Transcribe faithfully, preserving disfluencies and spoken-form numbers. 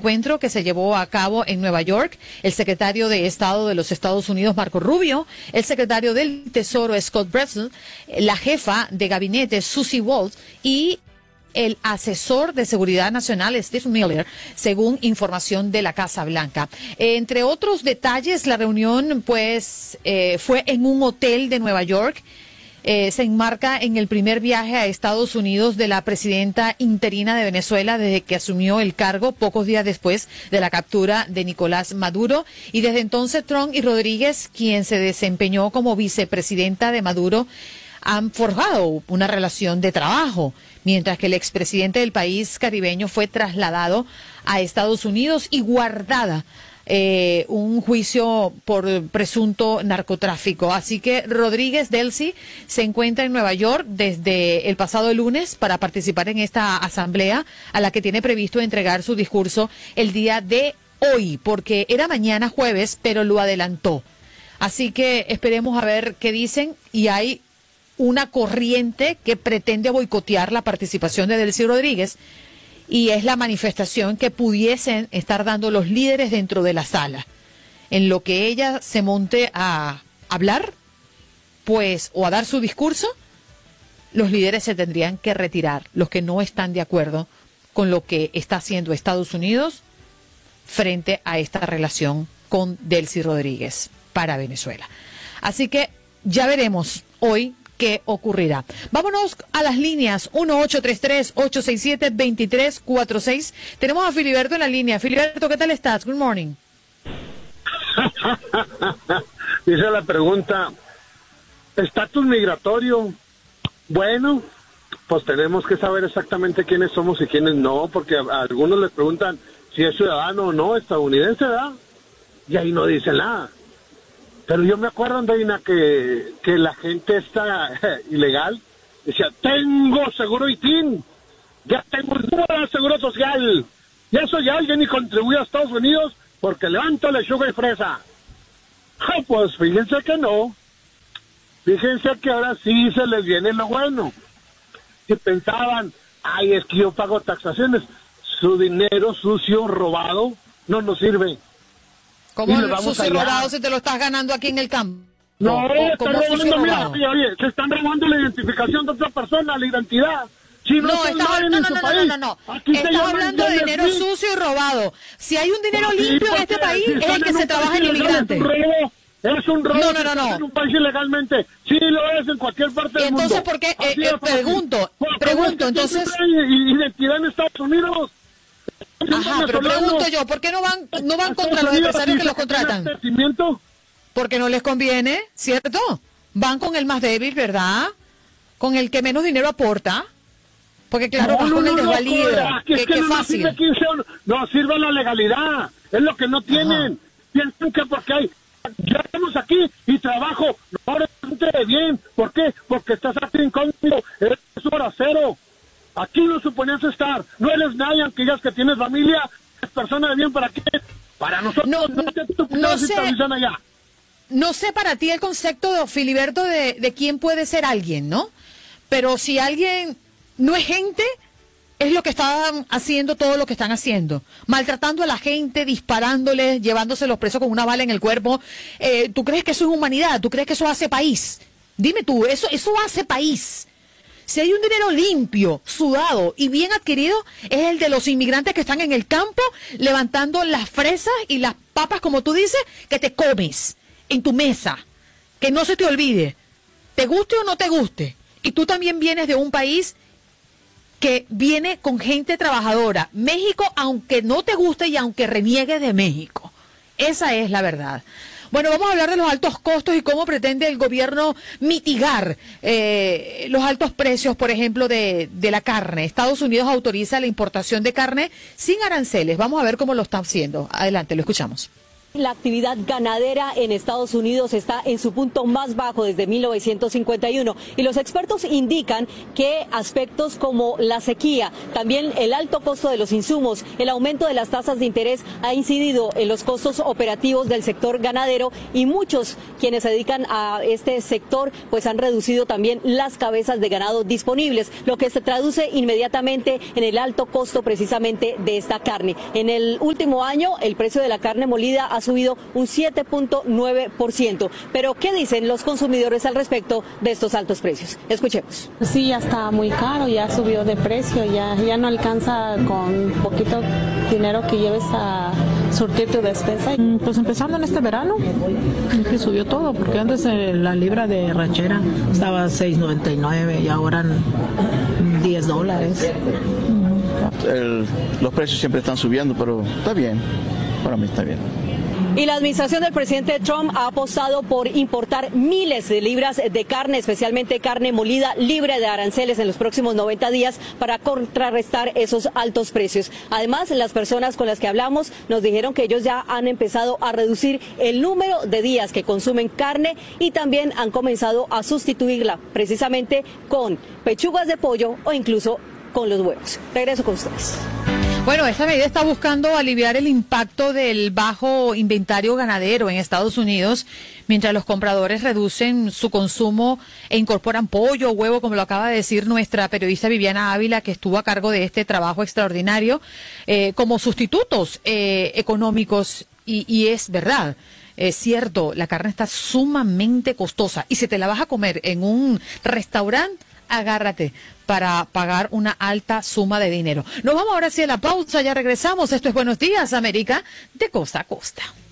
encuentro que se llevó a cabo en Nueva York. El secretario de Estado de los Estados Unidos, Marco Rubio, el secretario del Tesoro, Scott Bessent, la jefa de gabinete, Susie Wolf, y el asesor de seguridad nacional, Steve Miller, según información de la Casa Blanca. Eh, entre otros detalles, la reunión pues eh, fue en un hotel de Nueva York. Eh, se enmarca en el primer viaje a Estados Unidos de la presidenta interina de Venezuela desde que asumió el cargo pocos días después de la captura de Nicolás Maduro. Y desde entonces Trump y Rodríguez, quien se desempeñó como vicepresidenta de Maduro, han forjado una relación de trabajo, mientras que el expresidente del país caribeño fue trasladado a Estados Unidos y guardada eh, un juicio por presunto narcotráfico. Así que Rodríguez Delcy se encuentra en Nueva York desde el pasado lunes para participar en esta asamblea a la que tiene previsto entregar su discurso el día de hoy, porque era mañana jueves, pero lo adelantó. Así que esperemos a ver qué dicen, y hay una corriente que pretende boicotear la participación de Delcy Rodríguez, y es la manifestación que pudiesen estar dando los líderes dentro de la sala. En lo que ella se monte a hablar, pues, o a dar su discurso, los líderes se tendrían que retirar, los que no están de acuerdo con lo que está haciendo Estados Unidos frente a esta relación con Delcy Rodríguez para Venezuela. Así que ya veremos hoy qué ocurrirá. Vámonos a las líneas uno ocho tres tres, ocho seis siete, dos tres cuatro seis. Tenemos a Filiberto en la línea. Filiberto, ¿qué tal estás? Good morning. Dice la pregunta, estatus migratorio. Bueno, pues tenemos que saber exactamente quiénes somos y quiénes no, porque a, a algunos les preguntan si es ciudadano o no, estadounidense, ¿verdad? Y ahí no dice nada. Pero yo me acuerdo, Andreina, que, que la gente está eh, ilegal decía, tengo seguro I T I N, ya tengo el número de seguro social, ya soy alguien y contribuyo a Estados Unidos porque levanto lechuga y fresa. Ah, pues fíjense que no. Fíjense que ahora sí se les viene lo bueno. Si pensaban, ay, es que yo pago taxaciones, su dinero sucio, robado, no nos sirve. ¿Cómo el sucio robado si te lo estás ganando aquí en el campo? No, están robando, mira, oye, oye, se están robando la identificación de otra persona, la identidad. Si no, no, estás, no, no, no, no, no, no, no. Estás hablando de dinero sucio y robado. Si hay un dinero sí, limpio en este país, si es el que se trabaja en inmigrante. Es un robo. No, no, no, no. En un país ilegalmente. Sí, lo es en cualquier parte del entonces, mundo. ¿por qué? Eh, eh, pregunto, pregunto, entonces. Identidad en Estados Unidos. Ajá, pero pregunto yo, ¿por qué no van no van contra los empresarios que los contratan? Porque no les conviene, ¿cierto? Van con el más débil, ¿verdad? Con el que menos dinero aporta. Porque claro, no, van no, con el no, desvalido. No, que, que, que no fácil. Sirve quince, no sirve la legalidad. Es lo que no tienen. Ajá. Piensan que porque hay... Ya estamos aquí y trabajo. No, no bien. ¿Por qué? Porque estás aquí incógnito. Eres un bracero. Aquí no suponías estar. No eres nadie, aunque digas que tienes familia. Es persona de bien, ¿para qué? Para nosotros. No, no, no sé. Allá. No sé para ti el concepto, Filiberto, de, de quién puede ser alguien, ¿no? Pero si alguien no es gente, es lo que están haciendo, todo lo que están haciendo. Maltratando a la gente, disparándoles, llevándose los presos con una bala en el cuerpo. Eh, ¿Tú crees que eso es humanidad? ¿Tú crees que eso hace país? Dime tú, eso, eso hace país. Si hay un dinero limpio, sudado y bien adquirido, es el de los inmigrantes que están en el campo levantando las fresas y las papas, como tú dices, que te comes en tu mesa. Que no se te olvide, te guste o no te guste. Y tú también vienes de un país que viene con gente trabajadora. México, aunque no te guste y aunque reniegues de México. Esa es la verdad. Bueno, vamos a hablar de los altos costos y cómo pretende el gobierno mitigar eh, los altos precios, por ejemplo, de, de la carne. Estados Unidos autoriza la importación de carne sin aranceles. Vamos a ver cómo lo está haciendo. Adelante, lo escuchamos. La actividad ganadera en Estados Unidos está en su punto más bajo desde mil novecientos cincuenta y uno y los expertos indican que aspectos como la sequía, también el alto costo de los insumos, el aumento de las tasas de interés ha incidido en los costos operativos del sector ganadero y muchos quienes se dedican a este sector pues han reducido también las cabezas de ganado disponibles, lo que se traduce inmediatamente en el alto costo precisamente de esta carne. En el último año el precio de la carne molida ha subido un siete punto nueve por ciento. Pero, ¿qué dicen los consumidores al respecto de estos altos precios? Escuchemos. Sí, ya está muy caro, ya subió de precio, ya, ya no alcanza con poquito dinero que lleves a surtir tu despensa. Pues empezando en este verano, es que subió todo, porque antes eh, la libra de ranchera estaba seis noventa y nueve y ahora en diez dólares. El, los precios siempre están subiendo, pero está bien, para mí está bien. Y la administración del presidente Trump ha apostado por importar miles de libras de carne, especialmente carne molida libre de aranceles en los próximos noventa días para contrarrestar esos altos precios. Además, las personas con las que hablamos nos dijeron que ellos ya han empezado a reducir el número de días que consumen carne y también han comenzado a sustituirla precisamente con pechugas de pollo o incluso con los huevos. Regreso con ustedes. Bueno, esta medida está buscando aliviar el impacto del bajo inventario ganadero en Estados Unidos, mientras los compradores reducen su consumo e incorporan pollo o huevo, como lo acaba de decir nuestra periodista Viviana Ávila, que estuvo a cargo de este trabajo extraordinario, eh, como sustitutos eh, económicos. Y, y es verdad. Es cierto, la carne está sumamente costosa y si te la vas a comer en un restaurante, agárrate para pagar una alta suma de dinero. Nos vamos ahora sí a la pausa, ya regresamos. Esto es Buenos Días, América, de costa a costa.